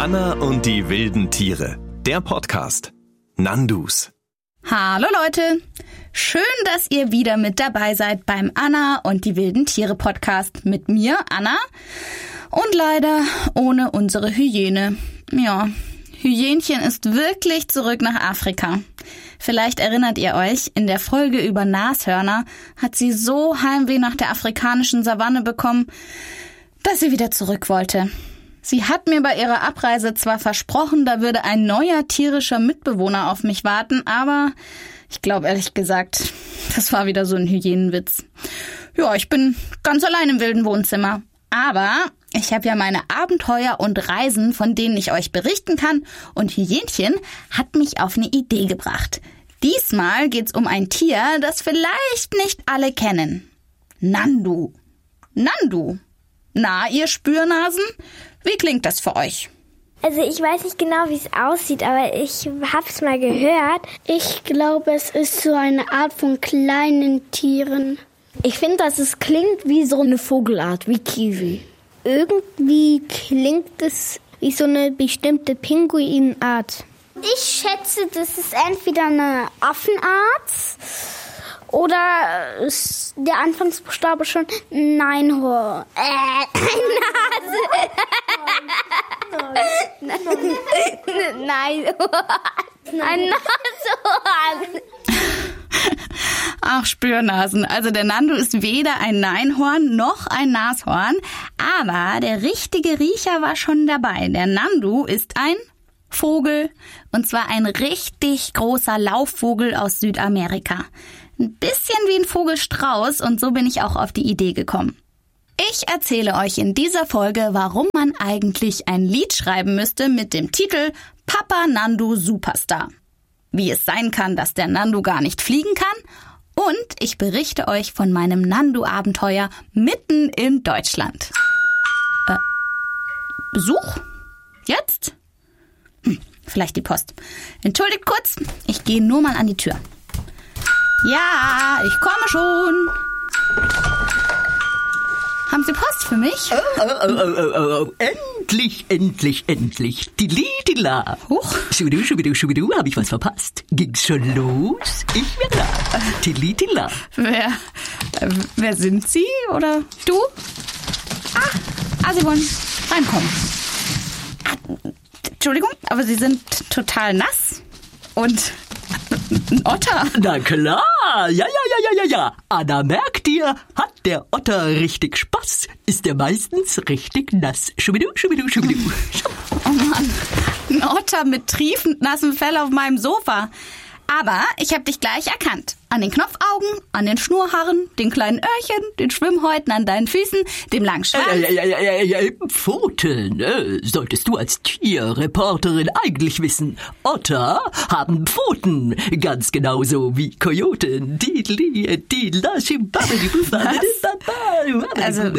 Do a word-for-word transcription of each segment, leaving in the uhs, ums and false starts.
Anna und die wilden Tiere. Der Podcast. Nandus. Hallo Leute. Schön, dass ihr wieder mit dabei seid beim Anna und die wilden Tiere Podcast mit mir, Anna. Und leider ohne unsere Hyäne. Ja, Hyänchen ist wirklich zurück nach Afrika. Vielleicht erinnert ihr euch, in der Folge über Nashörner hat sie so Heimweh nach der afrikanischen Savanne bekommen, dass sie wieder zurück wollte. Sie hat mir bei ihrer Abreise zwar versprochen, da würde ein neuer tierischer Mitbewohner auf mich warten, aber ich glaube ehrlich gesagt, das war wieder so ein Hyänenwitz. Ja, ich bin ganz allein im wilden Wohnzimmer. Aber ich habe ja meine Abenteuer und Reisen, von denen ich euch berichten kann, und Hyänchen hat mich auf eine Idee gebracht. Diesmal geht's um ein Tier, das vielleicht nicht alle kennen. Nandu. Nandu. Na, ihr Spürnasen? Wie klingt das für euch? Also ich weiß nicht genau, wie es aussieht, aber ich hab's mal gehört. Ich glaube, es ist so eine Art von kleinen Tieren. Ich finde, dass es klingt wie so eine Vogelart, wie Kiwi. Irgendwie klingt es wie so eine bestimmte Pinguinart. Ich schätze, das ist entweder eine Affenart oder ist der Anfangsbuchstabe schon Neinhorn. Äh, Nase. Nein. Ein Nashorn. Ach, Spürnasen. Also der Nandu ist weder ein Neinhorn noch ein Nashorn, aber der richtige Riecher war schon dabei. Der Nandu ist ein Vogel, und zwar ein richtig großer Laufvogel aus Südamerika. Ein bisschen wie ein Vogelstrauß, und so bin ich auch auf die Idee gekommen. Ich erzähle euch in dieser Folge, warum man eigentlich ein Lied schreiben müsste mit dem Titel Papa Nandu Superstar. Wie es sein kann, dass der Nandu gar nicht fliegen kann, und ich berichte euch von meinem Nandu-Abenteuer mitten in Deutschland. Äh, Besuch? Jetzt? Hm, vielleicht die Post. Entschuldigt kurz, ich gehe nur mal an die Tür. Ja, ich komme schon. Haben Sie Post für mich? Oh, oh, oh, oh, oh, oh. Endlich, endlich, endlich. Dilidila. Huch. Schubidu, schubidu, schubidu, hab ich was verpasst? Ging's schon los? Ich bin da. Dilidila. Wer, äh, wer sind Sie? Oder du? Ah, ah, Sie wollen reinkommen. Ah, Entschuldigung, aber Sie sind total nass. Und ein Otter. Na klar. Ja, ja, ja, ja, ja, ja. Anna, merkt ihr, hat der Otter richtig Spaß, ist er meistens richtig nass. Schubidu, schubidu, schubidu. Oh Mann, ein Otter mit triefend nassem Fell auf meinem Sofa. Aber ich habe dich gleich erkannt. An den Knopfaugen, an den Schnurrhaaren, den kleinen Öhrchen, den Schwimmhäuten an deinen Füßen, dem langen Schwanz. Ja, ja, ja, ja, ja, ja, Pfoten. Äh, solltest du als Tierreporterin eigentlich wissen. Otter haben Pfoten. Ganz genauso wie Kojoten. Also,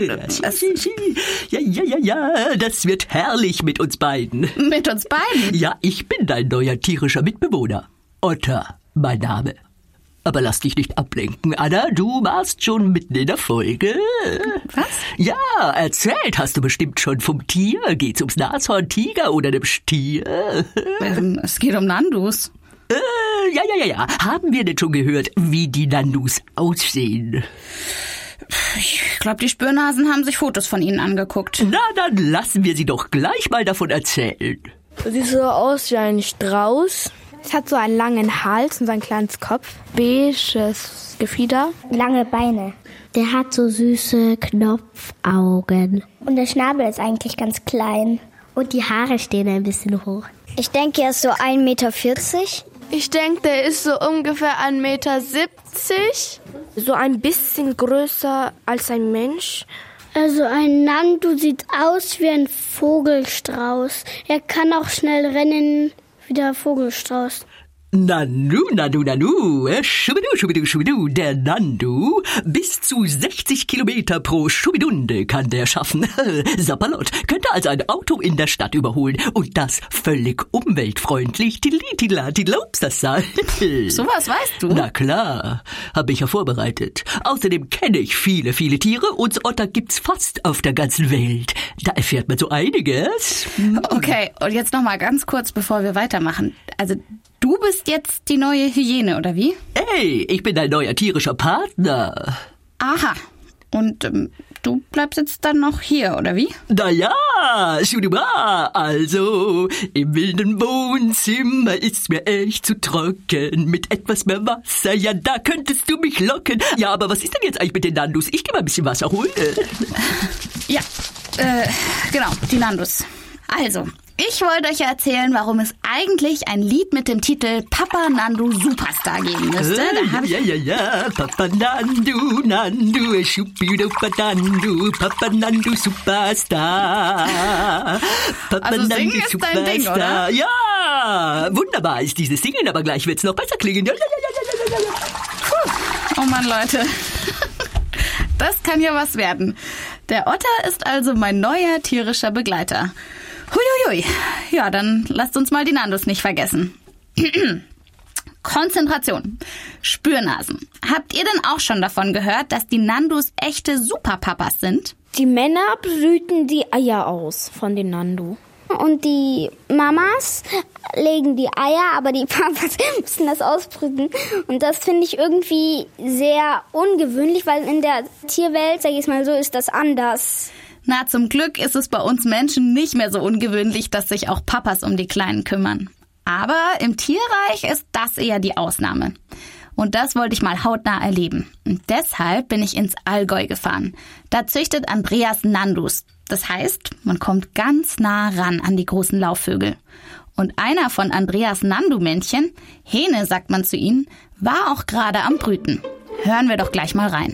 ja, ja, ja, ja, das wird herrlich mit uns beiden. Mit uns beiden? Ja, ich bin dein neuer tierischer Mitbewohner. Otter, mein Name. Aber lass dich nicht ablenken, Anna, du warst schon mitten in der Folge. Was? Ja, erzählt hast du bestimmt schon vom Tier. Geht's ums Nashorn, Tiger oder dem Stier? Ähm, es geht um Nandus. Äh, ja, ja, ja, ja. Haben wir denn schon gehört, wie die Nandus aussehen? Ich glaube, die Spürnasen haben sich Fotos von ihnen angeguckt. Na, dann lassen wir sie doch gleich mal davon erzählen. Sieht so aus wie ein Strauß. Es hat so einen langen Hals und so ein kleines Kopf. Beiges Gefieder. Lange Beine. Der hat so süße Knopfaugen. Und der Schnabel ist eigentlich ganz klein. Und die Haare stehen ein bisschen hoch. Ich denke, er ist so ein Meter vierzig. Ich denke, der ist so ungefähr ein Meter siebzig. So ein bisschen größer als ein Mensch. Also ein Nandu sieht aus wie ein Vogelstrauß. Er kann auch schnell rennen wie der Vogelstrauß. Nanu, Nanu, Nanu, Schubidu, Schubidu, Schubidu, der Nandu, bis zu sechzig Kilometer pro Schubidunde kann der schaffen. Sapperlot könnte also ein Auto in der Stadt überholen und das völlig umweltfreundlich. Tidelatidelopst das sei. Sowas weißt du? Na klar, habe ich ja vorbereitet. Außerdem kenne ich viele, viele Tiere und Otter gibt's fast auf der ganzen Welt. Da erfährt man so einiges. Okay, und jetzt noch mal ganz kurz, bevor wir weitermachen. Also du bist jetzt die neue Hyäne, oder wie? Hey, ich bin dein neuer tierischer Partner. Aha. Und ähm, du bleibst jetzt dann noch hier, oder wie? Na ja, Schuduba, also im wilden Wohnzimmer ist's mir echt zu trocken. Mit etwas mehr Wasser, ja, da könntest du mich locken. Ja, aber was ist denn jetzt eigentlich mit den Nandus? Ich geh mal ein bisschen Wasser holen. Ja, äh, genau, die Nandus. Also, ich wollte euch ja erzählen, warum es eigentlich ein Lied mit dem Titel Papa Nandu Superstar geben müsste. Da hab ich ja, ja, ja, Papa Nandu, Nandu, Schubidupa Nandu, Papa Nandu Superstar. Papa also Nandu singen ist dein Ding, oder? Ja, wunderbar ist dieses Singen, aber gleich wird's noch besser klingen. Ja, ja, ja, ja, ja, ja. Puh. Oh Mann, Leute. Das kann ja was werden. Der Otter ist also mein neuer tierischer Begleiter. Huiuiui. Ja, dann lasst uns mal die Nandus nicht vergessen. Konzentration. Spürnasen. Habt ihr denn auch schon davon gehört, dass die Nandus echte Superpapas sind? Die Männer brüten die Eier aus von den Nandu. Und die Mamas legen die Eier, aber die Papas müssen das ausbrüten. Und das finde ich irgendwie sehr ungewöhnlich, weil in der Tierwelt, sag ich mal so, ist das anders. Na, zum Glück ist es bei uns Menschen nicht mehr so ungewöhnlich, dass sich auch Papas um die Kleinen kümmern. Aber im Tierreich ist das eher die Ausnahme. Und das wollte ich mal hautnah erleben. Und deshalb bin ich ins Allgäu gefahren. Da züchtet Andreas Nandus. Das heißt, man kommt ganz nah ran an die großen Laufvögel. Und einer von Andreas Nandu-Männchen, Hähne sagt man zu ihnen, war auch gerade am Brüten. Hören wir doch gleich mal rein.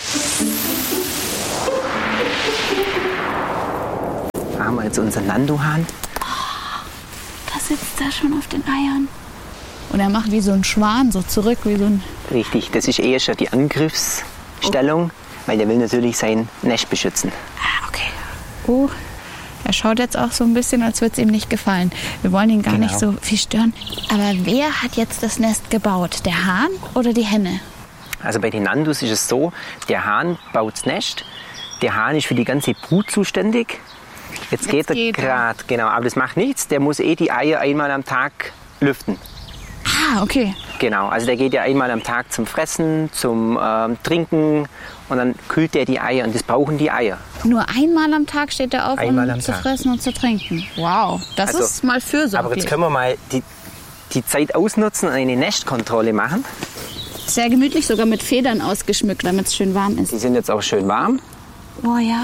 Da haben wir jetzt unseren Nandu-Hahn. Oh, da sitzt er schon auf den Eiern. Und er macht wie so ein Schwan, so zurück, wie so ein... Richtig, das ist eher schon die Angriffsstellung, oh. weil der will natürlich sein Nest beschützen. Ah, okay. Oh, er schaut jetzt auch so ein bisschen, als würde es ihm nicht gefallen. Wir wollen ihn gar genau. nicht so viel stören. Aber wer hat jetzt das Nest gebaut? Der Hahn oder die Henne? Also bei den Nandus ist es so, der Hahn baut das Nest. Der Hahn ist für die ganze Brut zuständig. Jetzt, jetzt geht er gerade, genau, aber das macht nichts. Der muss eh die Eier einmal am Tag lüften. Ah, okay. Genau, also der geht ja einmal am Tag zum Fressen, zum ähm, Trinken und dann kühlt der die Eier und das brauchen die Eier. Nur einmal am Tag steht er auf, einmal um zu Tag. fressen und zu trinken. Wow, das also, ist mal fürsorglich. Aber jetzt können wir mal die, die Zeit ausnutzen und eine Nestkontrolle machen. Sehr gemütlich, sogar mit Federn ausgeschmückt, damit es schön warm ist. Die sind jetzt auch schön warm. Oh ja,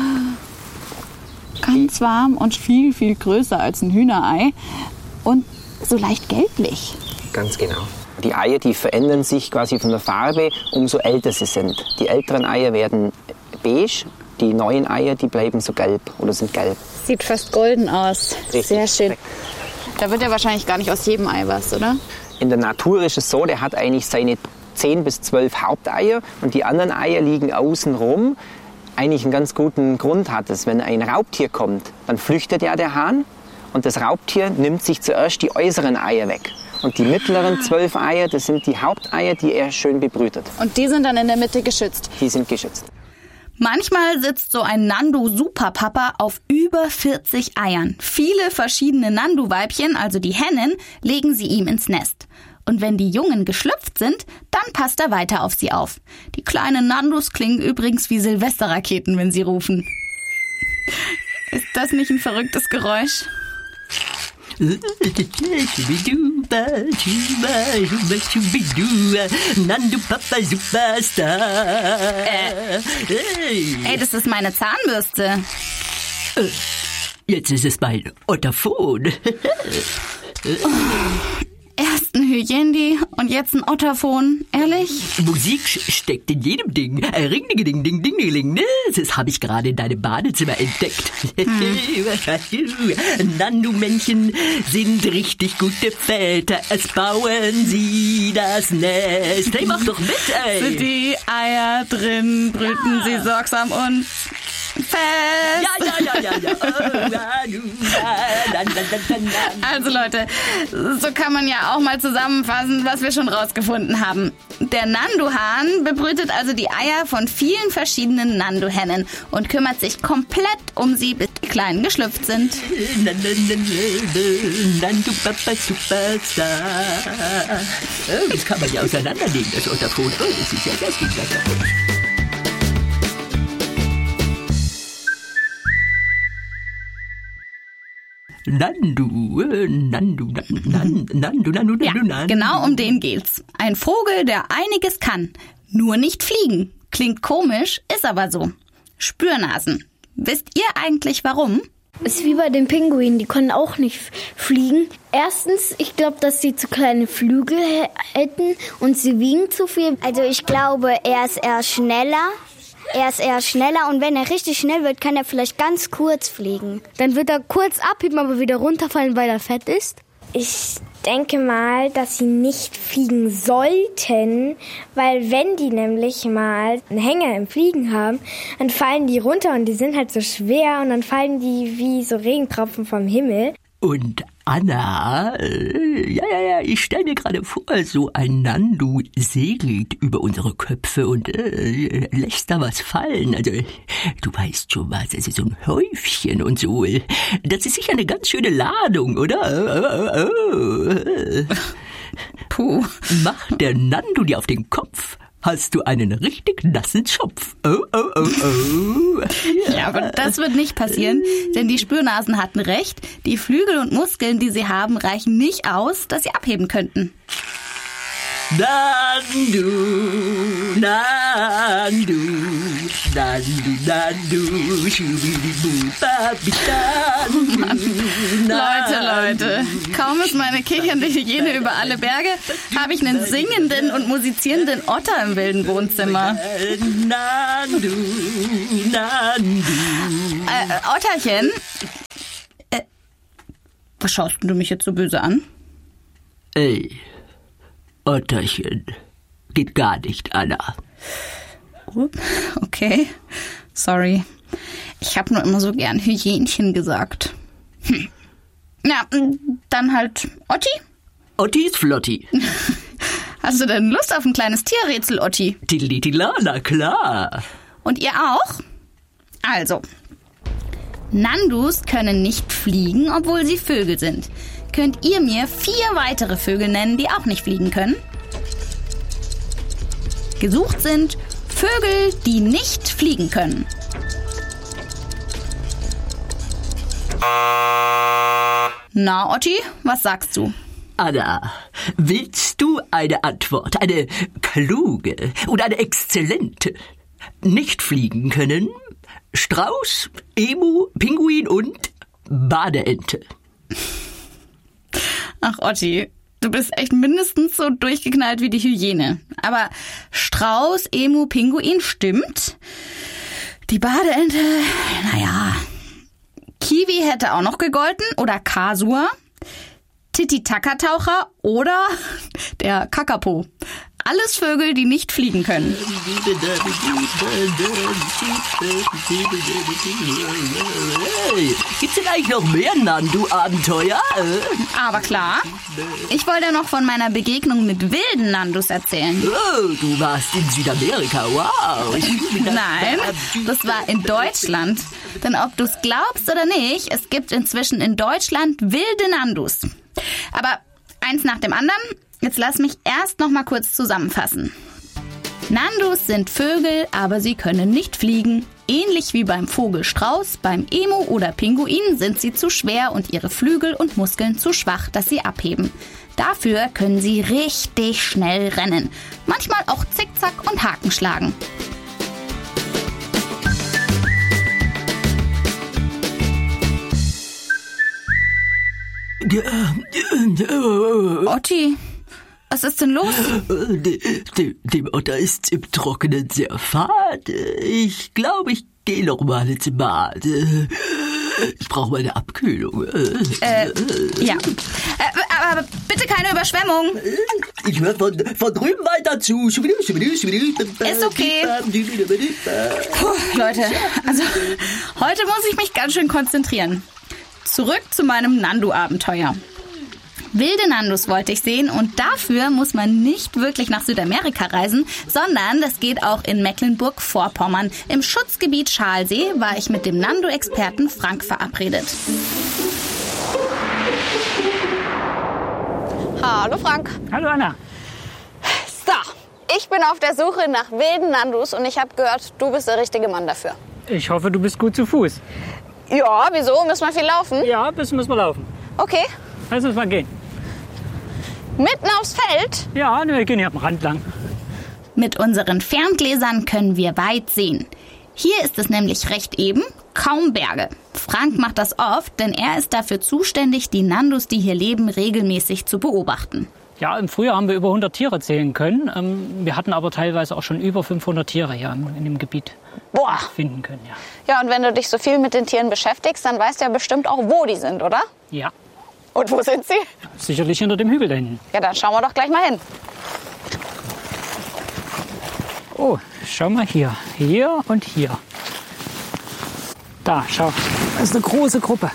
ganz warm und viel, viel größer als ein Hühnerei und so leicht gelblich. Ganz genau. Die Eier, die verändern sich quasi von der Farbe, umso älter sie sind. Die älteren Eier werden beige, die neuen Eier, die bleiben so gelb oder sind gelb. Sieht fast golden aus. Richtig. Sehr schön. Da wird ja wahrscheinlich gar nicht aus jedem Ei was, oder? In der Natur ist es so, der hat eigentlich seine zehn bis zwölf Haupteier und die anderen Eier liegen außen rum. Eigentlich einen ganz guten Grund hat es. Wenn ein Raubtier kommt, dann flüchtet ja der Hahn und das Raubtier nimmt sich zuerst die äußeren Eier weg. Und die mittleren zwölf Eier, das sind die Haupteier, die er schön bebrütet. Und die sind dann in der Mitte geschützt? Die sind geschützt. Manchmal sitzt so ein Nandu-Superpapa auf über vierzig Eiern. Viele verschiedene Nandu-Weibchen, also die Hennen, legen sie ihm ins Nest. Und wenn die Jungen geschlüpft sind, dann passt er weiter auf sie auf. Die kleinen Nandus klingen übrigens wie Silvesterraketen, wenn sie rufen. Ist das nicht ein verrücktes Geräusch? Nandu Papa Superstar. Äh, ey, das ist meine Zahnbürste. Jetzt ist es mein Otterphon. Erst ein Hyendi und jetzt ein Otterphon. Ehrlich? Musik steckt in jedem Ding. Äh, Ring, ding, ding, ding, ding, ding, ding. Das habe ich gerade in deinem Badezimmer entdeckt. Hm. Nandu-Männchen sind richtig gute Väter. Es bauen sie das Nest. Hey, mach doch mit, ey. Sind die Eier drin, brüten ja. sie sorgsam und fest. Ja, ja, ja, ja, ja. Also Leute, so kann man ja auch mal zusammenfassen, was wir schon rausgefunden haben. Der Nandu-Hahn bebrütet also die Eier von vielen verschiedenen Nandu-Hennen und kümmert sich komplett um sie, bis die Kleinen geschlüpft sind. Nandu-Papa Superstar. Oh, das kann man ja auseinandernehmen, das Otterphon. Oh, das ist ja das geht ja. Nandu, Nandu, Nandu, Nandu, Nandu, Nandu, ja, Nandu. Genau um den geht's. Ein Vogel, der einiges kann, nur nicht fliegen. Klingt komisch, ist aber so. Spürnasen. Wisst ihr eigentlich warum? Ist wie bei den Pinguinen, die können auch nicht fliegen. Erstens, ich glaube, dass sie zu kleine Flügel hätten und sie wiegen zu viel. Also ich glaube, er ist eher schneller. Er ist eher schneller und wenn er richtig schnell wird, kann er vielleicht ganz kurz fliegen. Dann wird er kurz abheben, aber wieder runterfallen, weil er fett ist. Ich denke mal, dass sie nicht fliegen sollten, weil wenn die nämlich mal einen Hänger im Fliegen haben, dann fallen die runter und die sind halt so schwer und dann fallen die wie so Regentropfen vom Himmel. Und Anna, äh, ja, ja, ja, ich stelle mir gerade vor, so ein Nandu segelt über unsere Köpfe und äh, lässt da was fallen. Also, du weißt schon was, es ist so ein Häufchen und so. Das ist sicher eine ganz schöne Ladung, oder? Oh, oh, oh. Puh. Macht der Nandu dir auf den Kopf, hast du einen richtig nassen Schopf. Oh, oh, oh, oh. Ja. ja, aber das wird nicht passieren, denn die Spürnasen hatten recht. Die Flügel und Muskeln, die sie haben, reichen nicht aus, dass sie abheben könnten. Nandu, Nandu, Nandu, Nandu, schubidibu, babi, Nandu, Mann. Leute, Leute, kaum ist meine kichernde Hyäne über alle Berge, habe ich einen singenden und musizierenden Otter im wilden Wohnzimmer. Nandu, Nandu. Äh, Otterchen, äh, was schaust du mich jetzt so böse an? Ey. Otterchen, geht gar nicht, Anna. Okay, sorry. Ich habe nur immer so gern Hyänchen gesagt. Hm. Ja, dann halt Otti? Otti ist Flotti. Hast du denn Lust auf ein kleines Tierrätsel, Otti? Tiddly-tiddla, na klar. Und ihr auch? Also, Nandus können nicht fliegen, obwohl sie Vögel sind. Könnt ihr mir vier weitere Vögel nennen, die auch nicht fliegen können? Gesucht sind Vögel, die nicht fliegen können. Na, Otti, was sagst du? Anna, willst du eine Antwort, eine kluge oder eine exzellente? Nicht fliegen können Strauß, Emu, Pinguin und Badeente. Ach, Otti, du bist echt mindestens so durchgeknallt wie die Hyäne. Aber Strauß, Emu, Pinguin stimmt. Die Badeente, naja. Kiwi hätte auch noch gegolten oder Kasur. Tititakataucher oder der Kakapo. Alles Vögel, die nicht fliegen können. Hey, gibt's denn eigentlich noch mehr Nandu-Abenteuer? Aber klar. Ich wollte noch von meiner Begegnung mit wilden Nandus erzählen. Oh, du warst in Südamerika, wow. Nein, das war in Deutschland. Denn ob du's glaubst oder nicht, es gibt inzwischen in Deutschland wilde Nandus. Aber eins nach dem anderen. Jetzt lass mich erst noch mal kurz zusammenfassen. Nandus sind Vögel, aber sie können nicht fliegen. Ähnlich wie beim Vogel Strauß, beim Emu oder Pinguin sind sie zu schwer und ihre Flügel und Muskeln zu schwach, dass sie abheben. Dafür können sie richtig schnell rennen. Manchmal auch Zickzack und Haken schlagen. Otti, Otti, Was ist denn los? Dem, dem Otter ist im Trockenen sehr fad. Ich glaube, ich gehe noch mal ins Bad. Ich brauche mal eine Abkühlung. Äh, ja. Äh, aber bitte keine Überschwemmung. Ich höre von, von drüben weiter zu. Ist okay. Puh, Leute, also heute muss ich mich ganz schön konzentrieren. Zurück zu meinem Nandu-Abenteuer. Wilde Nandus wollte ich sehen und dafür muss man nicht wirklich nach Südamerika reisen, sondern das geht auch in Mecklenburg-Vorpommern. Im Schutzgebiet Schalsee war ich mit dem Nandu-Experten Frank verabredet. Hallo Frank. Hallo Anna. So, ich bin auf der Suche nach wilden Nandus und ich habe gehört, du bist der richtige Mann dafür. Ich hoffe, du bist gut zu Fuß. Ja, wieso? Müssen wir viel laufen? Ja, bis müssen wir laufen. Okay. Lass uns mal gehen. Mitten aufs Feld? Ja, wir gehen hier am Rand lang. Mit unseren Ferngläsern können wir weit sehen. Hier ist es nämlich recht eben, kaum Berge. Frank macht das oft, denn er ist dafür zuständig, die Nandus, die hier leben, regelmäßig zu beobachten. Ja, im Frühjahr haben wir über hundert Tiere zählen können. Wir hatten aber teilweise auch schon über fünfhundert Tiere hier in dem Gebiet Boah. finden können. Ja. Ja, und wenn du dich so viel mit den Tieren beschäftigst, dann weißt du ja bestimmt auch, wo die sind, oder? Ja. Und wo sind sie? Sicherlich hinter dem Hügel da hinten. Ja, dann schauen wir doch gleich mal hin. Oh, schau mal hier. Hier und hier. Da, schau. Das ist eine große Gruppe.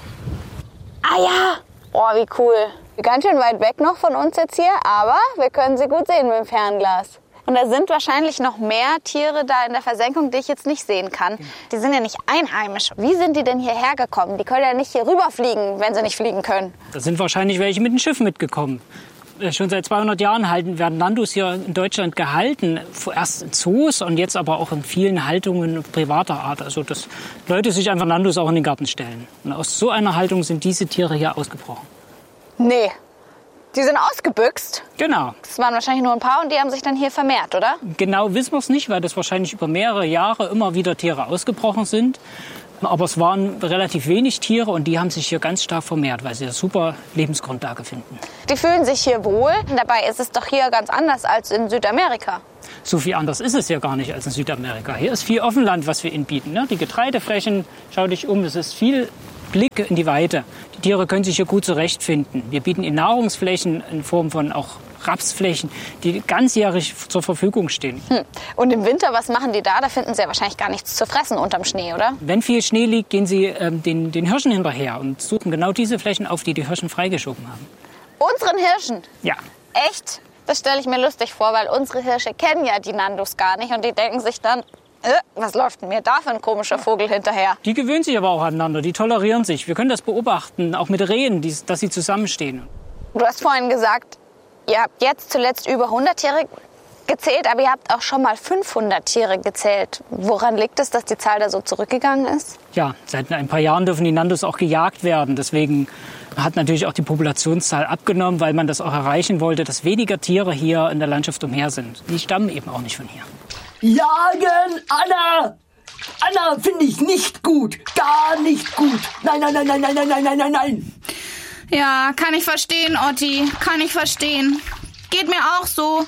Ah ja. Oh, wie cool. Ganz schön weit weg noch von uns jetzt hier, aber wir können sie gut sehen mit dem Fernglas. Und da sind wahrscheinlich noch mehr Tiere da in der Versenkung, die ich jetzt nicht sehen kann. Die sind ja nicht einheimisch. Wie sind die denn hierher gekommen? Die können ja nicht hier rüberfliegen, wenn sie nicht fliegen können. Da sind wahrscheinlich welche mit dem Schiff mitgekommen. Schon seit zweihundert Jahren halten, werden Nandus hier in Deutschland gehalten. Erst in Zoos und jetzt aber auch in vielen Haltungen privater Art. Also dass Leute sich einfach Nandus auch in den Garten stellen. Und aus so einer Haltung sind diese Tiere hier ausgebrochen. Nee. Die sind ausgebüxt? Genau. Das waren wahrscheinlich nur ein paar und die haben sich dann hier vermehrt, oder? Genau wissen wir es nicht, weil das wahrscheinlich über mehrere Jahre immer wieder Tiere ausgebrochen sind. Aber es waren relativ wenig Tiere und die haben sich hier ganz stark vermehrt, weil sie eine super Lebensgrundlage finden. Die fühlen sich hier wohl. Dabei ist es doch hier ganz anders als in Südamerika. So viel anders ist es ja gar nicht als in Südamerika. Hier ist viel Offenland, was wir ihnen bieten. Ne? Die Getreideflächen, schau dich um, es ist viel Blick in die Weite. Die Tiere können sich hier gut zurechtfinden. Wir bieten ihnen Nahrungsflächen in Form von auch Rapsflächen, die ganzjährig zur Verfügung stehen. Hm. Und im Winter, was machen die da? Da finden sie ja wahrscheinlich gar nichts zu fressen unterm Schnee, oder? Wenn viel Schnee liegt, gehen sie ähm, den, den Hirschen hinterher und suchen genau diese Flächen auf, die die Hirschen freigeschoben haben. Unseren Hirschen? Ja. Echt? Das stelle ich mir lustig vor, weil unsere Hirsche kennen ja die Nandus gar nicht und die denken sich dann, äh, was läuft denn mir da für ein komischer Vogel hinterher? Die gewöhnen sich aber auch aneinander, die tolerieren sich. Wir können das beobachten, auch mit Rehen, die, dass sie zusammenstehen. Du hast vorhin gesagt, ihr habt jetzt zuletzt über hundert Tiere gezählt, aber ihr habt auch schon mal fünfhundert Tiere gezählt. Woran liegt es, dass die Zahl da so zurückgegangen ist? Ja, seit ein paar Jahren dürfen die Nandus auch gejagt werden. Deswegen hat natürlich auch die Populationszahl abgenommen, weil man das auch erreichen wollte, dass weniger Tiere hier in der Landschaft umher sind. Die stammen eben auch nicht von hier. Jagen, Anna! Anna, finde ich nicht gut. Gar nicht gut. Nein, nein, nein, nein, nein, nein, nein, nein, nein, nein. Ja, kann ich verstehen, Otti. Kann ich verstehen. Geht mir auch so.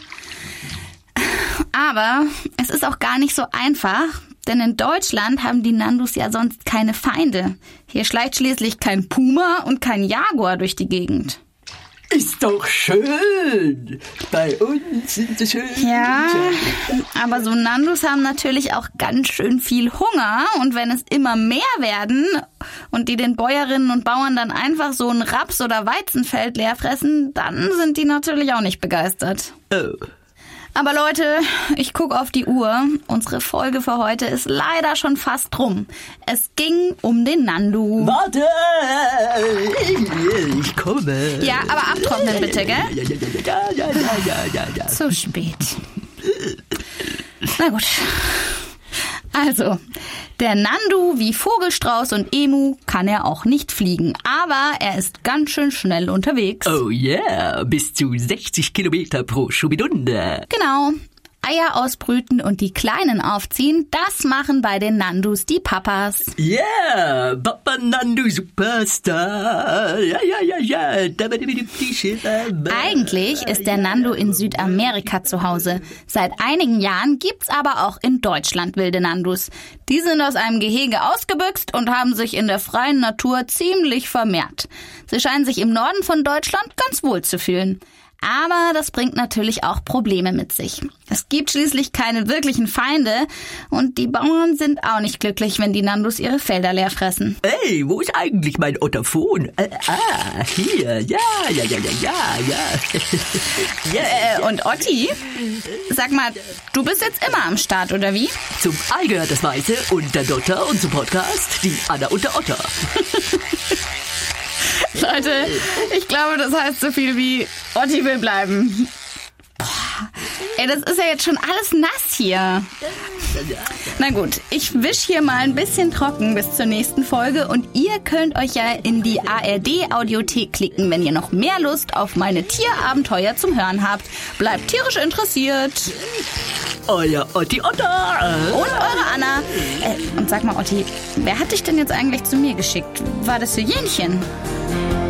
Aber es ist auch gar nicht so einfach, denn in Deutschland haben die Nandus ja sonst keine Feinde. Hier schleicht schließlich kein Puma und kein Jaguar durch die Gegend. Ist doch schön. Bei uns sind sie schön. Ja, aber so Nandus haben natürlich auch ganz schön viel Hunger. Und wenn es immer mehr werden und die den Bäuerinnen und Bauern dann einfach so ein Raps- oder Weizenfeld leer fressen, dann sind die natürlich auch nicht begeistert. Oh. Aber Leute, ich gucke auf die Uhr. Unsere Folge für heute ist leider schon fast rum. Es ging um den Nandu. Warte! Ich komme. Ja, aber abtrocknen bitte, gell? Ja, ja, ja, ja, ja, ja, ja, ja. Zu spät. Na gut. Also, der Nandu, wie Vogelstrauß und Emu, kann er auch nicht fliegen. Aber er ist ganz schön schnell unterwegs. Oh yeah, bis zu sechzig Kilometer pro Schubidunde. Genau. Eier ausbrüten und die Kleinen aufziehen, das machen bei den Nandus die Papas. Yeah, Papa Nandu Superstar. Ja, ja, ja, ja. Eigentlich ist der Nandu in Südamerika zu Hause. Seit einigen Jahren gibt's aber auch in Deutschland wilde Nandus. Die sind aus einem Gehege ausgebüxt und haben sich in der freien Natur ziemlich vermehrt. Sie scheinen sich im Norden von Deutschland ganz wohl zu fühlen. Aber das bringt natürlich auch Probleme mit sich. Es gibt schließlich keine wirklichen Feinde und die Bauern sind auch nicht glücklich, wenn die Nandus ihre Felder leer fressen. Hey, wo ist eigentlich mein Otterfon? Äh, ah, hier, ja, ja, ja, ja, ja, ja. ja äh, und Otti, sag mal, du bist jetzt immer am Start, oder wie? Zum Ei gehört das Weiße und der Dotter und zum Podcast die Anna und der Otter. Leute, ich glaube, das heißt so viel wie Otti will bleiben. Boah, ey, das ist ja jetzt schon alles nass hier. Na gut, ich wisch hier mal ein bisschen trocken bis zur nächsten Folge und ihr könnt euch ja in die A R D-Audiothek klicken, wenn ihr noch mehr Lust auf meine Tierabenteuer zum Hören habt. Bleibt tierisch interessiert. Euer Otti Otter. Und eure Anna. Äh, und sag mal, Otti, wer hat dich denn jetzt eigentlich zu mir geschickt? War das Hyänchen?